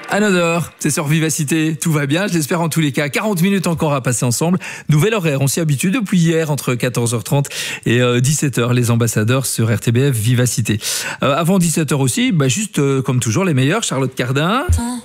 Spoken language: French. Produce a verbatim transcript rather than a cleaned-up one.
Another, c'est sur Vivacité, tout va bien, je l'espère en tous les cas. quarante minutes encore à passer ensemble. Nouvel horaire, on s'y habitue depuis hier entre quatorze heures trente et euh, dix-sept heures, les ambassadeurs sur R T B F Vivacité. Euh, avant dix-sept heures aussi, bah juste euh, comme toujours les meilleurs, Charlotte Cardin.